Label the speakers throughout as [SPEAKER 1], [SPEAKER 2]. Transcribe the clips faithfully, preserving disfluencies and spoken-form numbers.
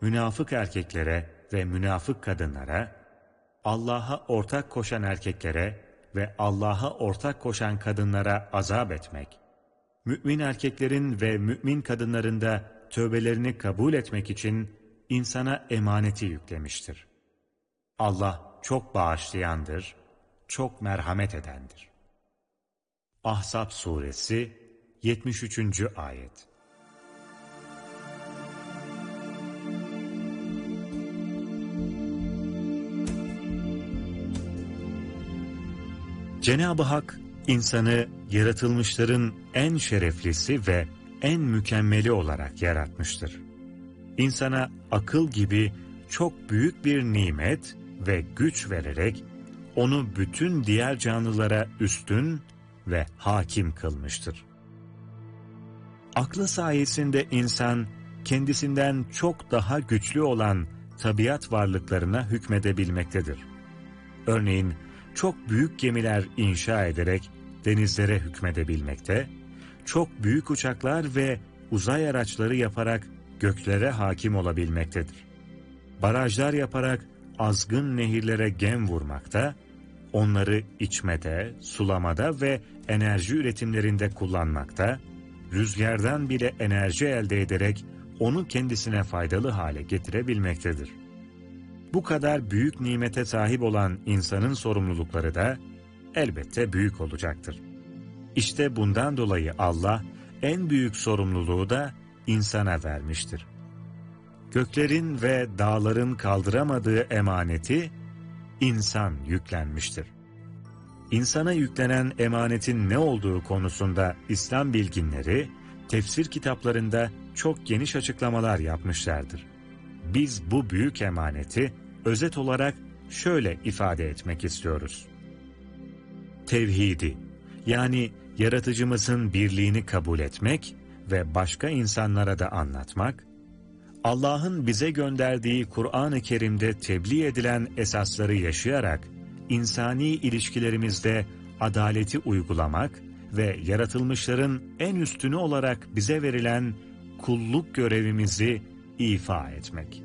[SPEAKER 1] münafık erkeklere ve münafık kadınlara, Allah'a ortak koşan erkeklere ve Allah'a ortak koşan kadınlara azap etmek, mümin erkeklerin ve mümin kadınların da tövbelerini kabul etmek için insana emaneti yüklemiştir. Allah çok bağışlayandır, çok merhamet edendir. Ahzab Suresi yetmiş üçüncü Ayet. Cenab-ı Hak, insanı yaratılmışların en şereflisi ve en mükemmeli olarak yaratmıştır. İnsana akıl gibi çok büyük bir nimet ve güç vererek, onu bütün diğer canlılara üstün ve hakim kılmıştır. Aklı sayesinde insan, kendisinden çok daha güçlü olan tabiat varlıklarına hükmedebilmektedir. Örneğin, çok büyük gemiler inşa ederek denizlere hükmedebilmekte, çok büyük uçaklar ve uzay araçları yaparak göklere hakim olabilmektedir. Barajlar yaparak azgın nehirlere gem vurmakta, onları içmede, sulamada ve enerji üretimlerinde kullanmakta, rüzgardan bile enerji elde ederek onu kendisine faydalı hale getirebilmektedir. Bu kadar büyük nimete sahip olan insanın sorumlulukları da elbette büyük olacaktır. İşte bundan dolayı Allah en büyük sorumluluğu da insana vermiştir. Göklerin ve dağların kaldıramadığı emaneti insan yüklenmiştir. İnsana yüklenen emanetin ne olduğu konusunda İslam bilginleri tefsir kitaplarında çok geniş açıklamalar yapmışlardır. Biz bu büyük emaneti özet olarak şöyle ifade etmek istiyoruz. Tevhidi, yani yaratıcımızın birliğini kabul etmek ve başka insanlara da anlatmak, Allah'ın bize gönderdiği Kur'an-ı Kerim'de tebliğ edilen esasları yaşayarak, insani ilişkilerimizde adaleti uygulamak ve yaratılmışların en üstünü olarak bize verilen kulluk görevimizi ifa etmek.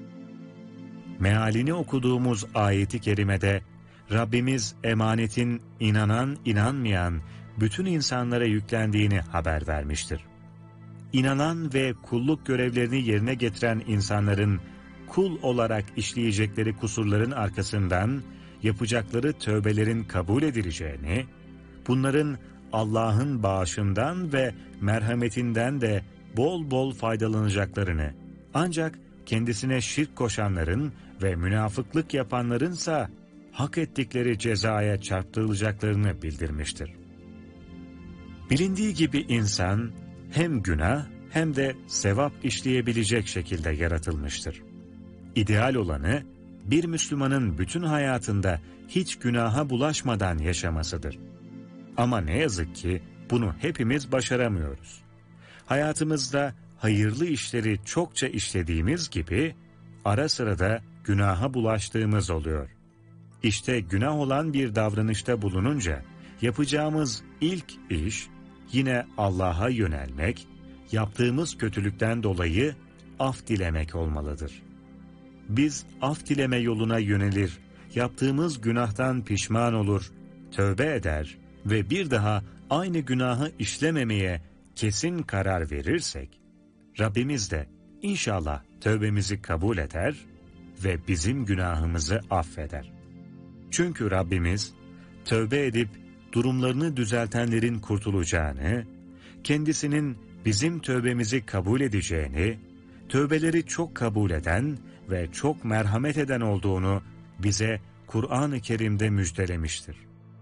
[SPEAKER 1] Mealini okuduğumuz ayeti kerimede Rabbimiz emanetin inanan inanmayan bütün insanlara yüklendiğini haber vermiştir. İnanan ve kulluk görevlerini yerine getiren insanların kul olarak işleyecekleri kusurların arkasından yapacakları tövbelerin kabul edileceğini, bunların Allah'ın bağışından ve merhametinden de bol bol faydalanacaklarını, ancak kendisine şirk koşanların ve münafıklık yapanlarınsa hak ettikleri cezaya çarptırılacaklarını bildirmiştir. Bilindiği gibi insan hem günah hem de sevap işleyebilecek şekilde yaratılmıştır. İdeal olanı bir Müslümanın bütün hayatında hiç günaha bulaşmadan yaşamasıdır. Ama ne yazık ki bunu hepimiz başaramıyoruz. Hayatımızda hayırlı işleri çokça işlediğimiz gibi ara sıra da günaha bulaştığımız oluyor. İşte günah olan bir davranışta bulununca yapacağımız ilk iş yine Allah'a yönelmek, yaptığımız kötülükten dolayı af dilemek olmalıdır. Biz af dileme yoluna yönelir, yaptığımız günahtan pişman olur, tövbe eder ve bir daha aynı günahı işlememeye kesin karar verirsek, Rabbimiz de inşallah tövbemizi kabul eder ve bizim günahımızı affeder. Çünkü Rabbimiz tövbe edip durumlarını düzeltenlerin kurtulacağını, kendisinin bizim tövbemizi kabul edeceğini, tövbeleri çok kabul eden ve çok merhamet eden olduğunu bize Kur'an-ı Kerim'de müjdelemiştir.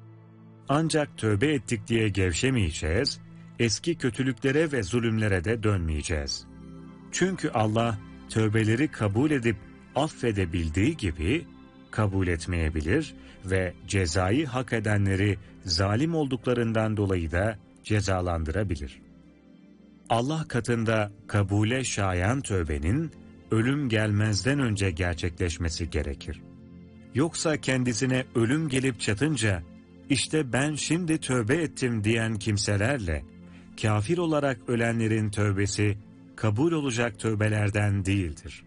[SPEAKER 1] Ancak tövbe ettik diye gevşemeyeceğiz, eski kötülüklere ve zulümlere de dönmeyeceğiz. Çünkü Allah tövbeleri kabul edip affedebildiği gibi kabul etmeyebilir ve cezayı hak edenleri zalim olduklarından dolayı da cezalandırabilir. Allah katında kabule şayan tövbenin ölüm gelmezden önce gerçekleşmesi gerekir. Yoksa kendisine ölüm gelip çatınca işte ben şimdi tövbe ettim diyen kimselerle kafir olarak ölenlerin tövbesi kabul olacak tövbelerden değildir.